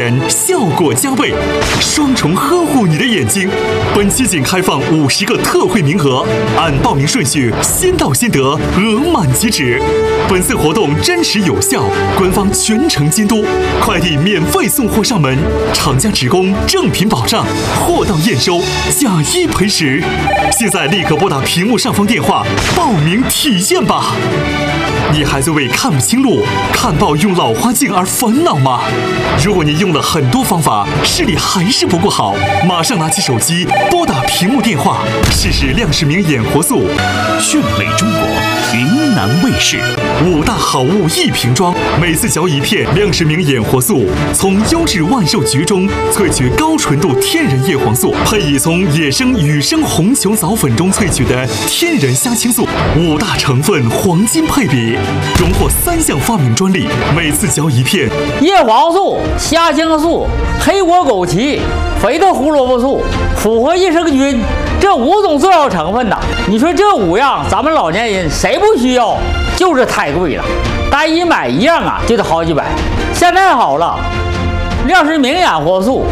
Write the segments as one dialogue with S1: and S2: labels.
S1: 前，效果加倍，双重呵护你的眼睛。本期仅开放50个特惠名额，按报名顺序先到先得，额满即止。本次活动真实有效，官方全程监督，快递免费送货上门，厂家直供正品保障，货到验收，假一赔10。现在立刻拨打屏幕上方电话报名体验吧！你还在为看不清路、看报用老花镜而烦恼吗？如果你用了很多方法，视力还是不够好，马上拿起手机拨打屏幕电话，试试亮视明眼活素。
S2: 炫美中国，云南卫视
S1: 5大好物1瓶装，每次嚼1片亮视明眼活素，从优质万寿菊中萃取高纯度天然叶黄素，配以从野生雨生红球藻粉中萃取的天然虾青素，5大成分黄金配比，荣获3项发明专利。每次嚼1片，
S3: 叶黄素、虾青素、黑果枸杞、肥的胡萝卜素、复合益生菌，这5种重要成分呐，你说这5样咱们老年人谁不需要？就是太贵了，单一买1样啊就得好几百。现在好了，亮视明眼活素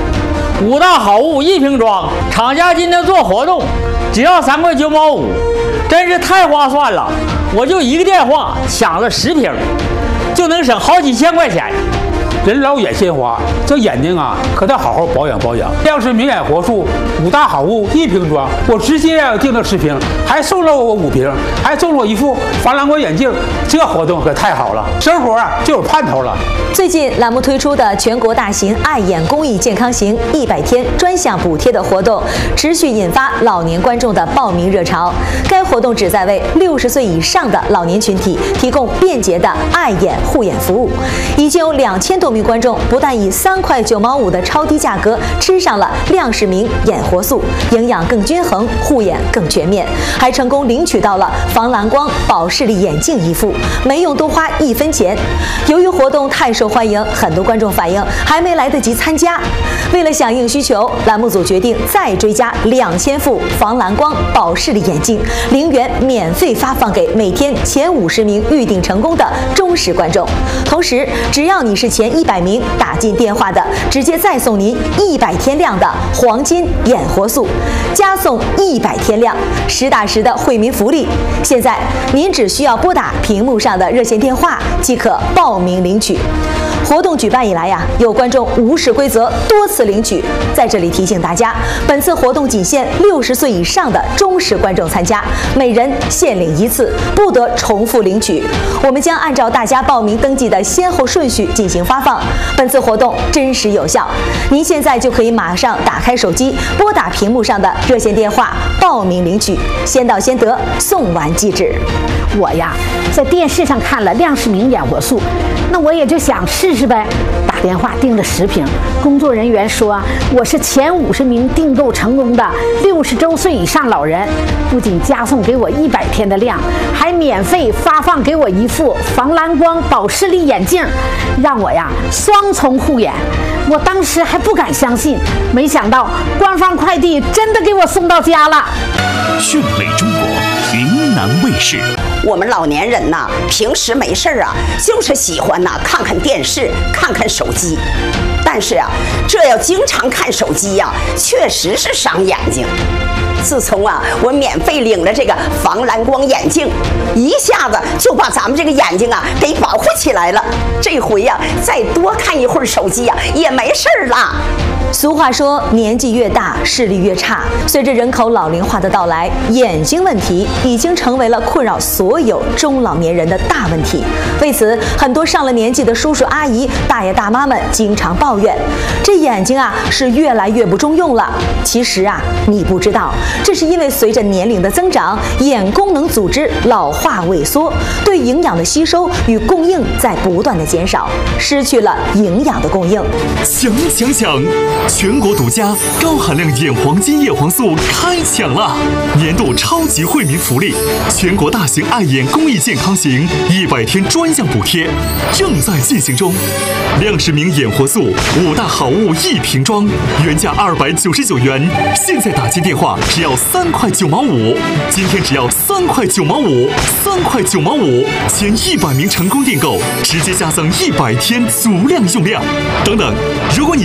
S3: 5大好物1瓶装，厂家今天做活动，只要3块9毛5，真是太划算了。我就1个电话抢了10瓶，就能省好几千块钱。
S4: 人老眼先花，这眼睛啊可得好好保养保养。亮视明眼活素5大好物1瓶装，我直接订了10瓶，还送了我5瓶，还送了我一副防蓝光眼镜。这活动可太好了，生活啊就有盼头了。
S5: 最近栏目推出的全国大型爱眼公益健康行100天专项补贴的活动，持续引发老年观众的报名热潮。该活动旨在为60岁以上的老年群体提供便捷的爱眼护眼服务。已经有2000多名观众不但以3块9毛5的超低价格吃上了亮视明眼活素，营养更均衡，护眼更全面，还成功领取到了防蓝光保视力眼镜1副，没用多花1分钱。由于活动太受欢迎，很多观众反映还没来得及参加。为了响应需求，栏目组决定再追加2000副防蓝光保视力眼镜，0元免费发放给每天前50名预订成功的忠实观众。同时，只要你是前100名打进电话的，直接再送您100天量的黄金眼活素，加送100天量，实打实的惠民福利。现在您只需要拨打屏幕上的热线电话即可报名领取。活动举办以来有观众无视规则多次领取，在这里提醒大家，本次活动仅限60岁以上的忠实观众参加，每人限领1次，不得重复领取。我们将按照大家报名登记的先后顺序进行发放。本次活动真实有效，您现在就可以马上打开手机，拨打屏幕上的热线电话报名领取，先到先得，送完即止。
S6: 我在电视上看了亮视明眼活素，那我也就想试试呗，打电话订了10瓶。工作人员说我是前50名订购成功的60周岁以上老人，不仅加送给我100天的量，还免费发放给我1副防蓝光保视力眼镜，让我双重护眼。我当时还不敢相信，没想到官方快递真的给我送到家了。
S2: 炫美中国，云南卫视。
S7: 我们老年人呐，平时没事就是喜欢看看电视，看看手机。但是这要经常看手机确实是伤眼睛。自从我免费领了这个防蓝光眼镜，一下子就把咱们这个眼睛给保护起来了。这回再多看一会儿手机也没事了。
S5: 俗话说，年纪越大，视力越差。随着人口老龄化的到来，眼睛问题已经成为了困扰所有中老年人的大问题。为此，很多上了年纪的叔叔阿姨、大爷大妈们经常抱怨，这眼睛是越来越不中用了。其实你不知道，这是因为随着年龄的增长，眼功能组织老化萎缩，对营养的吸收与供应在不断的减少，失去了营养的供应。
S1: 抢！全国独家高含量眼黄金叶黄素开抢了！年度超级惠民福利，全国大型爱眼公益健康行100天专项补贴正在进行中。亮视明眼活素5大好物1瓶装，原价299元，现在打进电话只要3块9毛5，今天只要3块9毛5，3块9毛5，前100名成功订购直接加赠100天足量用量。等等，如果你